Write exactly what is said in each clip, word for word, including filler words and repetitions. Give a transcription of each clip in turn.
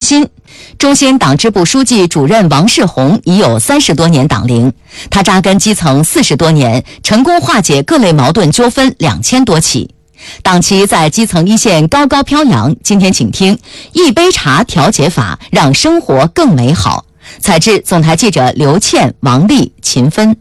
心。中心党支部书记、主任王世宏已有三十多年党龄，他扎根基层四十多年，成功化解各类矛盾纠纷两千多起。党旗在基层一线高高飘扬。今天请听一杯茶调解法，让生活更美好。采制总台记者刘倩、王丽、秦芬。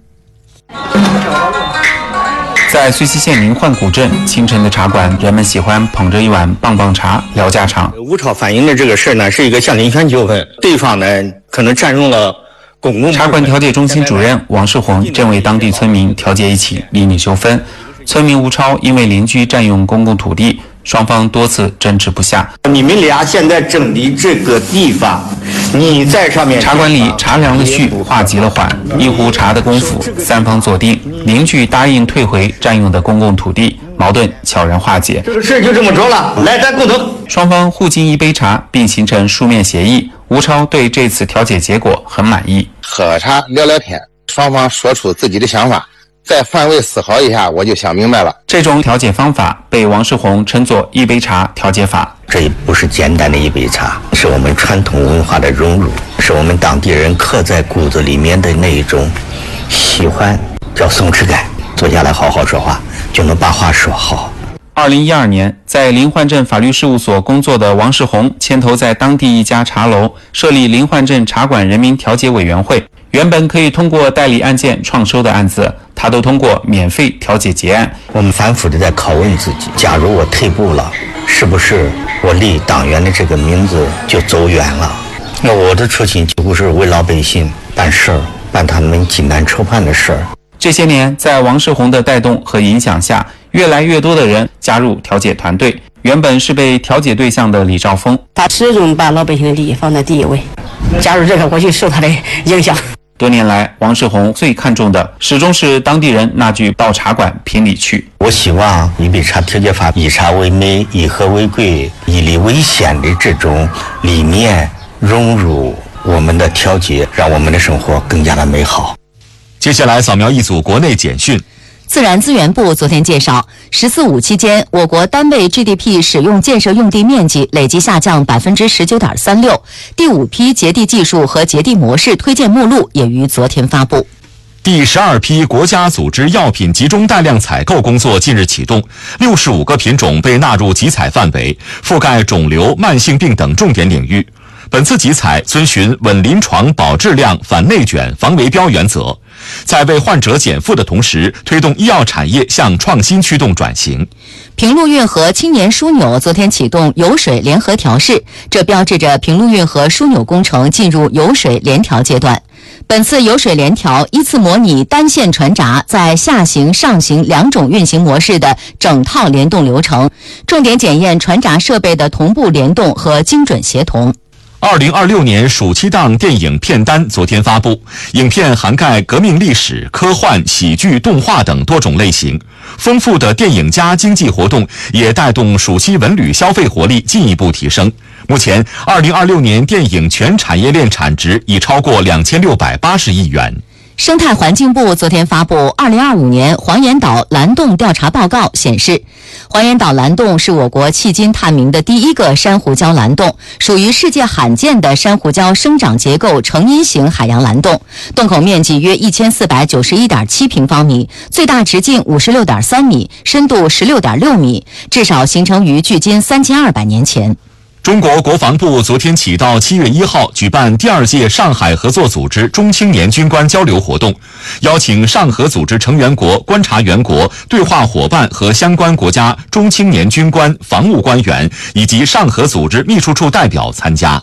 在睢溪县临焕古镇，清晨的茶馆，人们喜欢捧着一碗棒棒茶聊家常。 吴超反映的这个事呢，是一个向林权纠纷，对方呢可能占用了公共。 茶馆调解中心主任王世宏正为当地村民调解一起邻里纠纷。村民吴超因为邻居占用公共土地，双方多次争执不下。 你们俩现在争的这个地方，你在上面。 茶馆里茶凉了续，话急了缓，一壶茶的功夫，三方坐定，邻居答应退回占用的公共土地，矛盾悄然化解。 这个事就这么着了，来，咱共同。 双方互敬一杯茶，并形成书面协议。吴超对这次调解结果很满意。 喝茶聊聊天，双方说出自己的想法。再换位思考一下，我就想明白了。 这种调解方法被王世宏称作一杯茶调解法。 这也不是简单的一杯茶，是我们传统文化的融入，是我们当地人刻在骨子里面的那一种喜欢，叫松弛感。坐下来好好说话，就能把话说好。 二零一二年，在临焕镇法律事务所工作的王世宏牵头在当地一家茶楼设立临焕镇茶馆人民调解委员会。原本可以通过代理案件创收的案子，他都通过免费调解结案。 我们反复的在拷问自己，假如我退步了，是不是我立党员的这个名字就走远了？那我的初心几乎是为老百姓办事儿，办他们济难愁盼的事儿。 这些年，在王世宏的带动和影响下，越来越多的人加入调解团队。原本是被调解对象的李兆峰， 他始终把老百姓的利益放在第一位。加入这个，我就受他的影响。 多年来，王世宏最看重的始终是当地人那句到茶馆评理去。 我希望一杯茶调解法，以茶为美，以和为贵，以理为先的这种理念融入我们的调解，让我们的生活更加的美好。 接下来扫描一组国内简讯。 自然资源部昨天介绍，十四五期间，我国单位 G D P 使用建设用地面积累计下降百分之十九点三六。第五批节地技术和节地模式推荐目录也于昨天发布。 第十二批国家组织药品集中带量采购工作近日启动，六十五个品种被纳入集采范围，覆盖肿瘤、慢性病等重点领域。本次集采遵循稳临床、保质量、反内卷、防围标原则，在为患者减负的同时，推动医药产业向创新驱动转型。 平陆运河青年枢纽昨天启动油水联合调试，这标志着平陆运河枢纽工程进入油水联调阶段。本次油水联调依次模拟单线船闸在下行、上行两种运行模式的整套联动流程，重点检验船闸设备的同步联动和精准协同。 二零二六年暑期档电影片单昨天发布，影片涵盖革命历史、科幻、喜剧、动画等多种类型，丰富的电影加经济活动也带动暑期文旅消费活力进一步提升。目前，二零二六年电影全产业链产值已超过两千六百八十亿元。 生态环境部昨天发布二零二五年黄岩岛蓝洞调查报告，显示，黄岩岛蓝洞是我国迄今探明的第一个珊瑚礁蓝洞，属于世界罕见的珊瑚礁生长结构成因型海洋蓝洞，洞口面积约一千四百九十一点七平方米，最大直径五十六点三米，深度十六点六米，至少形成于距今三千二百年前。 中国国防部昨天起到七月一号举办第二届上海合作组织中青年军官交流活动，邀请上合组织成员国、观察员国、对话伙伴和相关国家中青年军官、防务官员以及上合组织秘书处代表参加。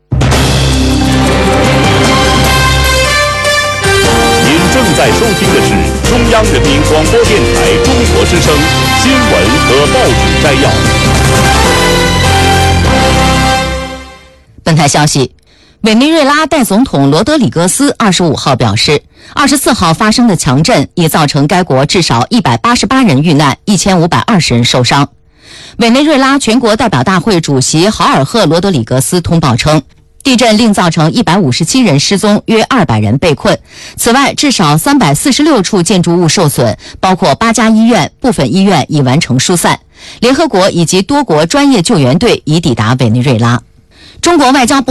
您正在收听的是中央人民广播电台中国之声新闻和报纸摘要。 本台消息，委内瑞拉代总统罗德里格斯二十五号表示，二十四号发生的强震已造成该国至少一百八十八人遇难，一千五百二十人受伤。委内瑞拉全国代表大会主席豪尔赫·罗德里格斯通报称，地震另造成一百五十七人失踪，约二百人被困。此外，至少三百四十六处建筑物受损，包括八家医院，部分医院已完成疏散。联合国以及多国专业救援队已抵达委内瑞拉。中国外交部